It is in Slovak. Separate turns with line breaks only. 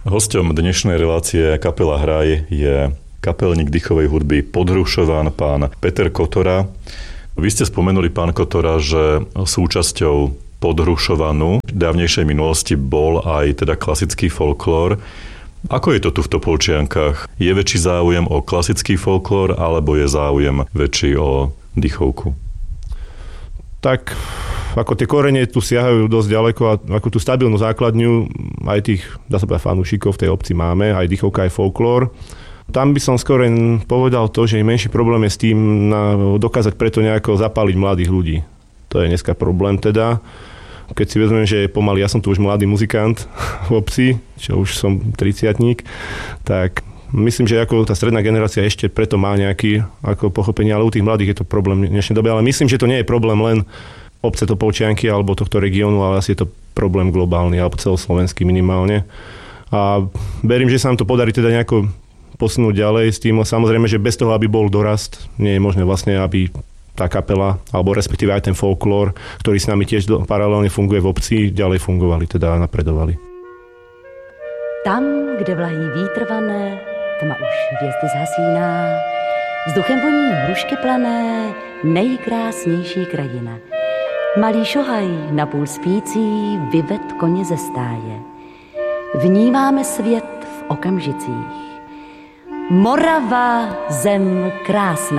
Hosťom dnešnej relácie Kapela Hraj je kapelník dýchovej hudby Podhrušovan, pán Peter Kotora. Vy ste spomenuli, pán Kotora, že súčasťou Podhrušovanu v dávnejšej minulosti bol aj teda klasický folklór. Ako je to tu v Topolčiankach? Je väčší záujem o klasický folklór, alebo je záujem väčší o dýchovku?
Tak ako tie korene tu siahajú dosť ďaleko a ako tú stabilnú základňu aj tých, dá sa povedať, fanúšikov v tej obci máme, aj dýchovka, aj folklór. Tam by som skôr povedal to, že menší problém je s tým dokázať preto nejako zapáliť mladých ľudí. To je dneska problém teda. Keď si vezmem, že pomaly ja som tu už mladý muzikant v obci, čo už som 30-tník, tak myslím, že ako tá stredná generácia ešte preto má nejaký ako pochopenie, ale u tých mladých je to problém v dnešnej dobe. Ale myslím, že to nie je problém len obce Topolčianky alebo tohto regiónu, ale asi je to problém globálny alebo celoslovenský minimálne. A verím, že sa nám to podarí teda nejako posunúť ďalej s tým. Samozrejme, že bez toho, aby bol dorast, nie je možné vlastne, aby tá kapela, alebo respektíve aj ten folklór, ktorý s nami tiež paralelne funguje v obci, ďalej fungovali, teda napredovali.
Tam, kde vlahý vítr vane, tma už hvězdy zhasíná, vzduchem voní hrušky plané, nejkrásnější krajina. Malý šohaj, napůl spící, vyved koně ze stáje. Vnímáme svět v okamžicích. Morava, zem krásná.